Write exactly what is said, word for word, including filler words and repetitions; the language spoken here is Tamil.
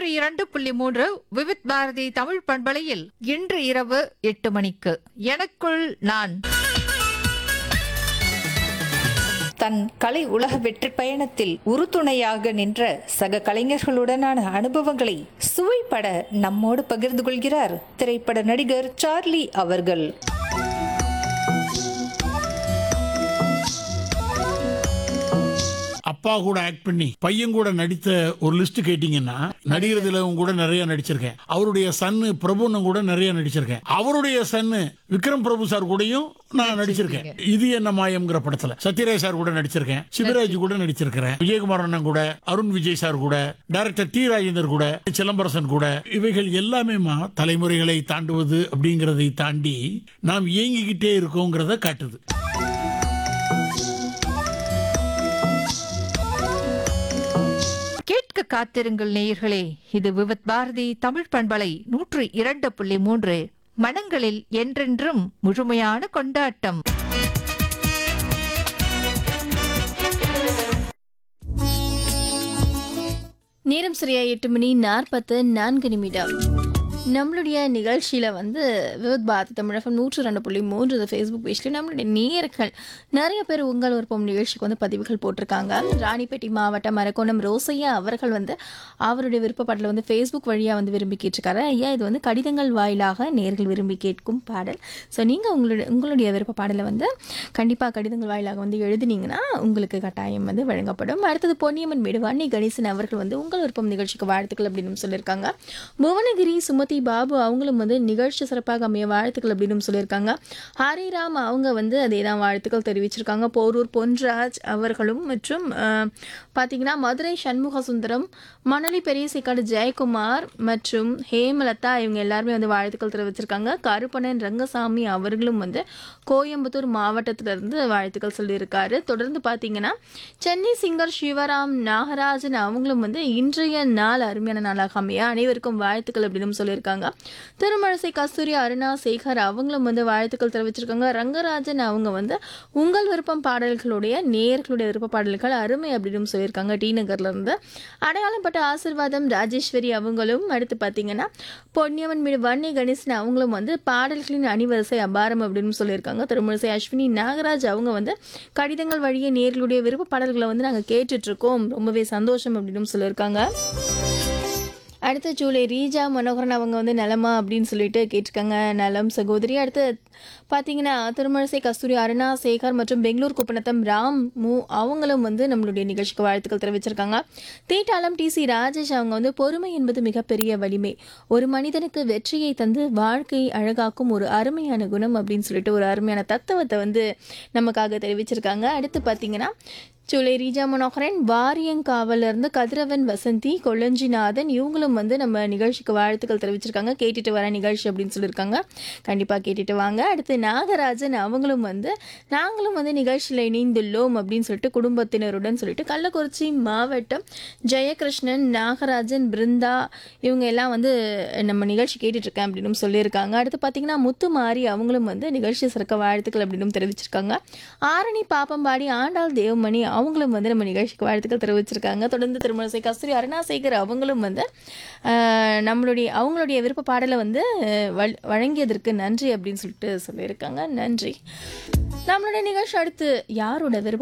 இரண்டு புள்ளி மூன்று விவித் பாரதி தமிழ் பண்பலையில் இன்று இரவு எட்டு மணிக்கு எனக்குள் நான். தன் கலை உலக வெற்றி பயணத்தில் உறுதுணையாக நின்ற சக கலைஞர்களுடனான அனுபவங்களை சுவைப்பட நம்மோடு பகிர்ந்து கொள்கிறார் திரைப்பட நடிகர் சார்லி அவர்கள். அப்பா கூட ஆக்ட் பண்ணி பையன் கூட நடித்த ஒரு லிஸ்ட் கேட்டீங்கன்னா நடிகர்ல கூட நிறைய நடிச்சிருக்கேன். அவருடைய சன்னு பிரபுன்னு கூட நிறைய நடிச்சிருக்கேன். அவருடைய சன்னு விக்ரம் பிரபு சார் கூடயும் நான் நடிச்சிருக்கேன். இது என்ன மாயம்ங்கிற படத்துல சத்யராஜ் சார் கூட நடிச்சிருக்கேன். சிவராஜ் கூட நடிச்சிருக்கிறேன். விஜயகுமார் அண்ணன் கூட, அருண் விஜய் சார் கூட, டைரக்டர் டி ராஜேந்தர் கூட, சிலம்பரசன் கூட. இவைகள் எல்லாமே தலைமுறைகளை தாண்டுவது அப்படிங்கறதை தாண்டி நாம் இயங்கிக்கிட்டே இருக்கோங்கிறத காட்டுது. கேட்க காத்திருங்கள் நேயர்களே, இது விவித் பாரதி தமிழ் பண்பலை நூற்று இரண்டு புள்ளி மூன்று. மனங்களில் என்றென்றும் முழுமையான கொண்டாட்டம். நேரம் சரியா எட்டு மணி நாற்பத்து நான்கு நிமிடம். நம்மளுடைய நிகழ்ச்சியில் வந்து விவித் பாரதி தமிழகம் நூற்று ரெண்டு புள்ளி மூன்று இந்த ஃபேஸ்புக் பேஜ்லேயும் நம்மளுடைய நேயர்கள் நிறைய பேர் உங்கள் விருப்பம் நிகழ்ச்சிக்கு வந்து பதிவுகள் போட்டிருக்காங்க. ராணிப்பேட்டை மாவட்டம் மரக்கோணம் ரோசையா அவர்கள் வந்து அவருடைய விருப்பப்பாடலை வந்து ஃபேஸ்புக் வழியாக வந்து விரும்பி கேட்டிருக்காரு. ஐயா, இது வந்து கடிதங்கள் வாயிலாக நேயர்கள் விரும்பி கேட்கும் பாடல். ஸோ நீங்கள் உங்களுடைய உங்களுடைய விருப்ப பாடலை வந்து கண்டிப்பாக கடிதங்கள் வாயிலாக வந்து எழுதினீங்கன்னா உங்களுக்கு கட்டாயம் வந்து வழங்கப்படும். அடுத்தது பொன்னியம்மன் மேடு வன்னி கணேசன் அவர்கள் வந்து உங்கள் விருப்பம் நிகழ்ச்சிக்கு வாழ்த்துக்கள் அப்படின்னு சொல்லியிருக்காங்க. புவனகிரி சுமதி பாபு அவங்களும் வந்து நிகழ்ச்சி சிறப்பாக அமைய வாழ்த்துக்கள் அப்படின்னு சொல்லியிருக்காங்க. ஹரிராம் அவங்க வந்து அதே தான் வாழ்த்துக்கள் தெரிவிச்சிருக்காங்க. போரூர் பொன்ராஜ் அவர்களும் மற்றும் பார்த்தீங்கன்னா மதுரை சண்முக சுந்தரம், மணலி பெரியசைக்காடு ஜெயக்குமார் மற்றும் ஹேமலதா இவங்க எல்லாருமே வந்து வாழ்த்துக்கள் தெரிவிச்சிருக்காங்க. கருப்பணன் ரங்கசாமி அவர்களும் வந்து கோயம்புத்தூர் மாவட்டத்திலிருந்து வாழ்த்துக்கள் சொல்லியிருக்காரு. தொடர்ந்து பார்த்தீங்கன்னா சென்னை சிங்கர் சிவராம் நாகராஜன் அவங்களும் வந்து இன்றைய நாள் அருமையான நாளாக அமைய அனைவருக்கும் வாழ்த்துக்கள் அப்படின்னு சொல்லியிருக்காங்க. திருமழிசை கஸ்தூரி அருணா சேகர் அவங்களும் வந்து வாழ்த்துக்கள் தெரிவிச்சிருக்காங்க. ரங்கராஜன் அவங்க வந்து உங்கள் விருப்பம் பாடல்களுடைய நேயர்களுடைய விருப்ப பாடல்கள் அருமை அப்படின்னு சொல்லியிருக்காங்க. டி நகர்ல இருந்து அடையாளம் பட்ட ஆசிர்வாதம் ராஜேஸ்வரி அவங்களும். அடுத்து பார்த்தீங்கன்னா பொன்னியம்மன் மீது வன்னி கணேசன் அவங்களும் வந்து பாடல்களின் அணிவரிசை அபாரம் அப்படின்னு சொல்லியிருக்காங்க. திருமழிசை அஸ்வினி நாகராஜ் அவங்க வந்து கடிதங்கள் வழியே நேயர்களுடைய விருப்ப பாடல்களை வந்து நாங்கள் கேட்டுட்டு இருக்கோம், ரொம்பவே சந்தோஷம் அப்படின்னு சொல்லியிருக்காங்க. அடுத்த ஜூலை ரீஜா மனோகரன் அவங்க வந்து நலமா அப்படின்னு சொல்லிட்டு கேட்டிருக்காங்க. நலம் சகோதரி. அடுத்து பார்த்தீங்கன்னா திருமழிசை கஸ்தூரி அருணா சேகர் மற்றும் பெங்களூர் குப்பநத்தம் ராம் மு அவங்களும் வந்து நம்மளுடைய நிகழ்ச்சிக்கு வாழ்த்துக்கள் தெரிவிச்சிருக்காங்க. தீட்டாளம் டி சி ராஜேஷ் அவங்க வந்து பொறுமை என்பது மிகப்பெரிய வலிமை, ஒரு மனிதனுக்கு வெற்றியை தந்து வாழ்க்கையை அழகாக்கும் ஒரு அருமையான குணம் அப்படின்னு சொல்லிட்டு ஒரு அருமையான தத்துவத்தை வந்து நமக்காக தெரிவிச்சிருக்காங்க. அடுத்து பார்த்தீங்கன்னா ஜூலை ரீஜா மனோகரன் வாரியங்காவிலிருந்து கதிரவன் வசந்தி கொள்ளஞ்சிநாதன் இவங்களும் வந்து நம்ம நிகழ்ச்சிக்கு வாழ்த்துக்கள் தெரிவிச்சிருக்காங்க. கேட்டுட்டு வர நிகழ்ச்சி அப்படின்னு சொல்லியிருக்காங்க. கண்டிப்பாக கேட்டுட்டு வாங்க. அடுத்து நாகராஜன் அவங்களும் வந்து நாங்களும் வந்து நிகழ்ச்சியில் இணைந்துள்ளோம் அப்படின்னு சொல்லிட்டு குடும்பத்தினருடன் சொல்லிட்டு கள்ளக்குறிச்சி மாவட்டம் ஜெயகிருஷ்ணன் நாகராஜன் பிருந்தா இவங்க எல்லாம் வந்து நம்ம நிகழ்ச்சி கேட்டுட்ருக்கேன் அப்படின்னு சொல்லியிருக்காங்க. அடுத்து பார்த்தீங்கன்னா முத்துமாரி அவங்களும் வந்து நிகழ்ச்சி சிறக்க வாழ்த்துக்கள் அப்படின்னு தெரிவிச்சிருக்காங்க. ஆரணி பாப்பம்பாடி ஆண்டாள் தேவமணி அவங்களும் வந்து நம்ம நிகழ்ச்சிக்கு வாழ்த்துக்கள் தெரிவிச்சிருக்காங்க. தொடர்ந்து திருமணிசை கஸ்தூரி அருணாசேகர் அவங்களும் வந்து நம்மளுடைய அவங்களுடைய விருப்ப பாடலை வந்து வழங்கியதற்கு நன்றி அப்படின்னு சொல்லிட்டு சொல்லியிருக்காங்க. நன்றி. நம்மளுடைய நிகழ்ச்சி அடுத்து யாரோட விருப்ப